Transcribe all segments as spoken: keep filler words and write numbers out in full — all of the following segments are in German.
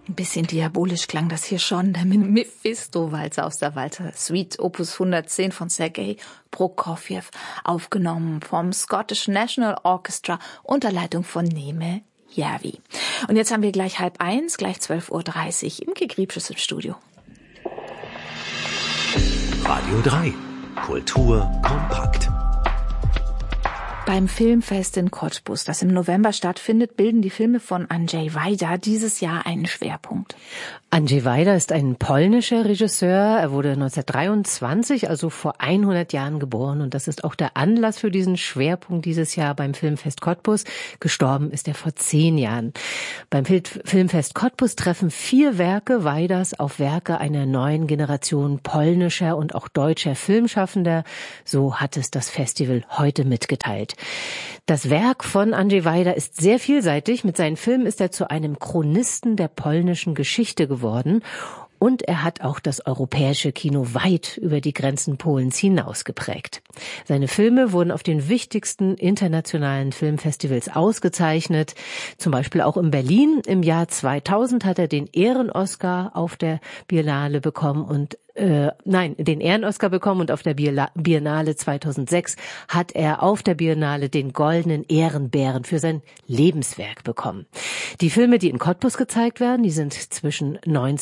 Ein bisschen diabolisch klang das hier schon, der Mephisto-Walzer aus der Walzer Suite Opus hundertzehn von Sergei Prokofjew, aufgenommen vom Scottish National Orchestra unter Leitung von Neme Järvi. Und jetzt haben wir gleich halb eins, gleich zwölf Uhr dreißig im Griebsches im Studio. Radio drei. Kultur kompakt. Beim Filmfest in Cottbus, das im November stattfindet, bilden die Filme von Andrzej Wajda dieses Jahr einen Schwerpunkt. Andrzej Wajda ist ein polnischer Regisseur. Er wurde neunzehnhundertdreiundzwanzig, also vor hundert Jahren geboren. Und das ist auch der Anlass für diesen Schwerpunkt dieses Jahr beim Filmfest Cottbus. Gestorben ist er vor zehn Jahren. Beim Filmfest Cottbus treffen vier Werke Wajdas auf Werke einer neuen Generation polnischer und auch deutscher Filmschaffender. So hat es das Festival heute mitgeteilt. Das Werk von Andrzej Wajda ist sehr vielseitig. Mit seinen Filmen ist er zu einem Chronisten der polnischen Geschichte geworden. Und er hat auch das europäische Kino weit über die Grenzen Polens hinaus geprägt. Seine Filme wurden auf den wichtigsten internationalen Filmfestivals ausgezeichnet. Zum Beispiel auch in Berlin. Im Jahr zweitausend hat er den Ehren-Oscar auf der Biennale bekommen und Äh, nein, den Ehren-Oscar bekommen und auf der Biennale zweitausendsechs hat er auf der Biennale den Goldenen Ehrenbären für sein Lebenswerk bekommen. Die Filme, die in Cottbus gezeigt werden, die sind zwischen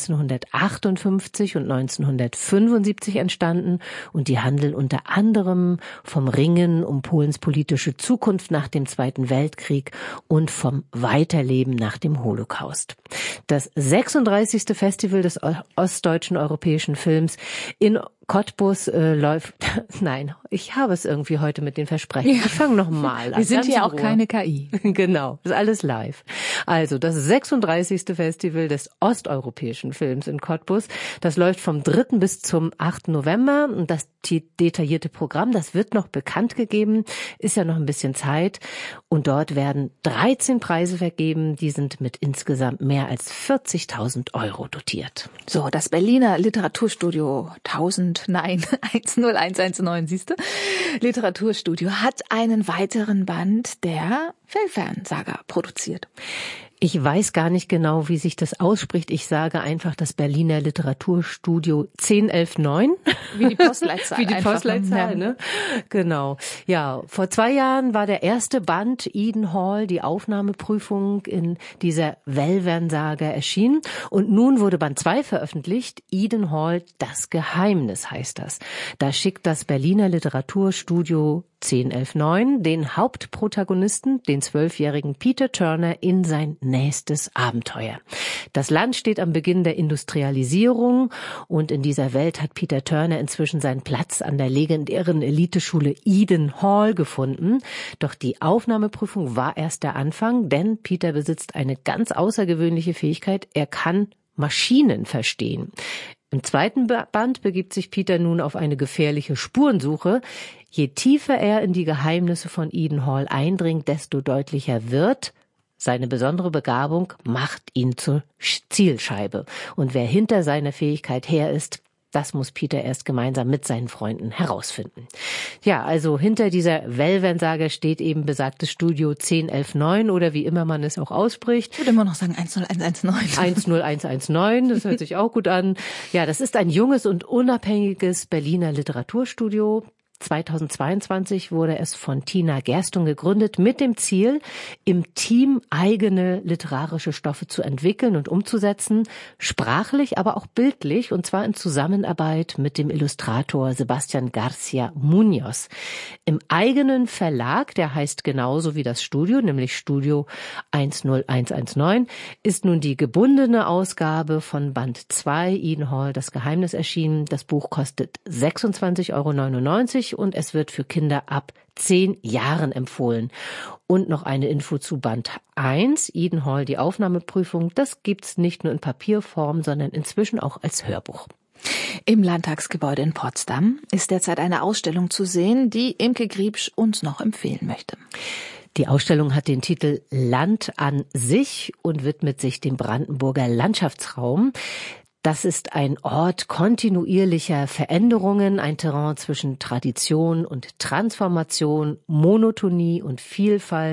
neunzehnhundertachtundfünfzig und neunzehnhundertfünfundsiebzig entstanden und die handeln unter anderem vom Ringen um Polens politische Zukunft nach dem Zweiten Weltkrieg und vom Weiterleben nach dem Holocaust. Das sechsunddreißigste Festival des ostdeutschen europäischen Films in Cottbus äh, läuft, nein, ich habe es irgendwie heute mit den Versprechen. Ja. Ich fange nochmal an. Wir sind hier auch keine K I. Genau, ist alles live. Also das sechsunddreißigste Festival des osteuropäischen Films in Cottbus, das läuft vom dritten bis zum achten November und das detaillierte Programm, das wird noch bekannt gegeben, ist ja noch ein bisschen Zeit und dort werden dreizehn Preise vergeben, die sind mit insgesamt mehr als vierzigtausend Euro dotiert. So, das Berliner Literaturstudio tausend Nein, eins null eins eins neun, siehste. Literaturstudio hat einen weiteren Band der Fellfernsaga produziert. Ich weiß gar nicht genau, wie sich das ausspricht. Ich sage einfach das Berliner Literaturstudio zehn elf neun. Wie die Postleitzahl. Wie die Postleitzahl, ne? Genau. Ja, vor zwei Jahren war der erste Band Eden Hall, die Aufnahmeprüfung in dieser Wellwern-Saga erschienen. Und nun wurde Band zwei veröffentlicht. Eden Hall, das Geheimnis heißt das. Da schickt das Berliner Literaturstudio zehn elf neun den Hauptprotagonisten, den zwölfjährigen Peter Turner, in sein nächstes Abenteuer. Das Land steht am Beginn der Industrialisierung und in dieser Welt hat Peter Turner inzwischen seinen Platz an der legendären Eliteschule Eden Hall gefunden. Doch die Aufnahmeprüfung war erst der Anfang, denn Peter besitzt eine ganz außergewöhnliche Fähigkeit. Er kann Maschinen verstehen. Im zweiten Band begibt sich Peter nun auf eine gefährliche Spurensuche. Je tiefer er in die Geheimnisse von Eden Hall eindringt, desto deutlicher wird, seine besondere Begabung macht ihn zur Zielscheibe. Und wer hinter seiner Fähigkeit her ist, das muss Peter erst gemeinsam mit seinen Freunden herausfinden. Ja, also hinter dieser Wellwern-Saga steht eben besagtes Studio zehn elf neun oder wie immer man es auch ausspricht. Ich würde immer noch sagen eins null eins eins neun. eins null eins eins neun, das hört sich auch gut an. Ja, das ist ein junges und unabhängiges Berliner Literaturstudio. zweitausendzweiundzwanzig wurde es von Tina Gerstung gegründet mit dem Ziel, im Team eigene literarische Stoffe zu entwickeln und umzusetzen, sprachlich, aber auch bildlich, und zwar in Zusammenarbeit mit dem Illustrator Sebastian García Muñoz. Im eigenen Verlag, der heißt genauso wie das Studio, nämlich Studio eins null eins eins neun, ist nun die gebundene Ausgabe von Band zwei, Eden Hall, das Geheimnis, erschienen. Das Buch kostet sechsundzwanzig Euro neunundneunzig und es wird für Kinder ab zehn Jahren empfohlen. Und noch eine Info zu Band eins, Eden Hall, die Aufnahmeprüfung. Das gibt's nicht nur in Papierform, sondern inzwischen auch als Hörbuch. Im Landtagsgebäude in Potsdam ist derzeit eine Ausstellung zu sehen, die Imke Griebsch uns noch empfehlen möchte. Die Ausstellung hat den Titel Land an sich und widmet sich dem Brandenburger Landschaftsraum. Das ist ein Ort kontinuierlicher Veränderungen, ein Terrain zwischen Tradition und Transformation, Monotonie und Vielfalt,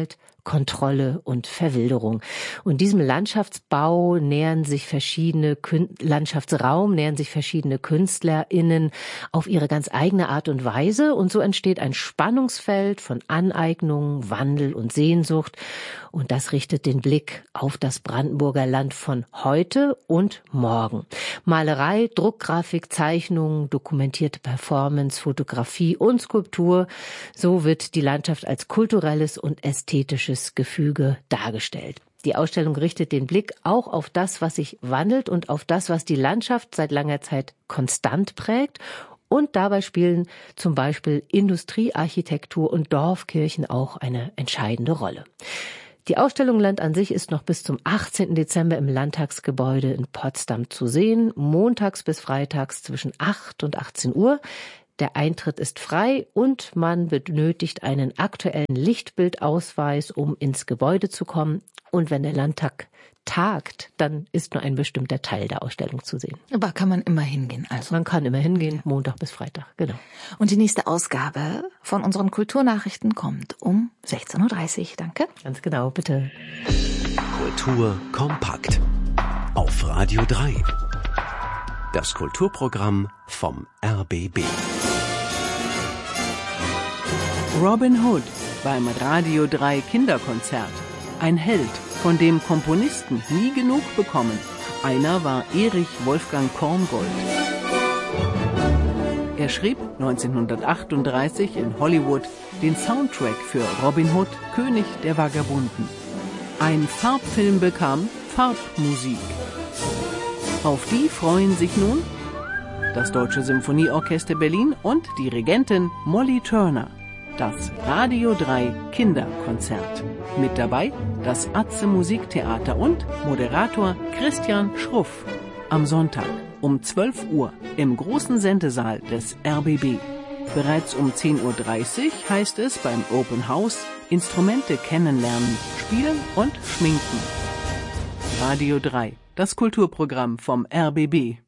Kontrolle und Verwilderung. Und diesem Landschaftsbau nähern sich verschiedene Kün- Landschaftsraum nähern sich verschiedene KünstlerInnen auf ihre ganz eigene Art und Weise. Und so entsteht ein Spannungsfeld von Aneignung, Wandel und Sehnsucht. Und das richtet den Blick auf das Brandenburger Land von heute und morgen. Malerei, Druckgrafik, Zeichnungen, dokumentierte Performance, Fotografie und Skulptur. So wird die Landschaft als kulturelles und ästhetisches Gefüge dargestellt. Die Ausstellung richtet den Blick auch auf das, was sich wandelt und auf das, was die Landschaft seit langer Zeit konstant prägt. Und dabei spielen zum Beispiel Industriearchitektur und Dorfkirchen auch eine entscheidende Rolle. Die Ausstellung Land an sich ist noch bis zum achtzehnten Dezember im Landtagsgebäude in Potsdam zu sehen, montags bis freitags zwischen acht und achtzehn Uhr. Der Eintritt ist frei und man benötigt einen aktuellen Lichtbildausweis, um ins Gebäude zu kommen. Und wenn der Landtag tagt, dann ist nur ein bestimmter Teil der Ausstellung zu sehen. Aber kann man immer hingehen, also? Man kann immer hingehen, Montag bis Freitag, genau. Und die nächste Ausgabe von unseren Kulturnachrichten kommt um sechzehn Uhr dreißig. Danke. Ganz genau, bitte. Kultur kompakt. Auf Radio drei. Das Kulturprogramm vom R B B. Robin Hood beim Radio drei Kinderkonzert. Ein Held, von dem Komponisten nie genug bekommen. Einer war Erich Wolfgang Korngold. Er schrieb neunzehnhundertachtunddreißig in Hollywood den Soundtrack für Robin Hood, König der Vagabunden. Ein Farbfilm bekam Farbmusik. Auf die freuen sich nun das Deutsche Symphonieorchester Berlin und Dirigentin Molly Turner. Das Radio drei Kinderkonzert. Mit dabei das Atze Musiktheater und Moderator Christian Schruff. Am Sonntag um zwölf Uhr im großen Sendesaal des R B B. Bereits um zehn Uhr dreißig heißt es beim Open House Instrumente kennenlernen, spielen und schminken. Radio drei, das Kulturprogramm vom R B B.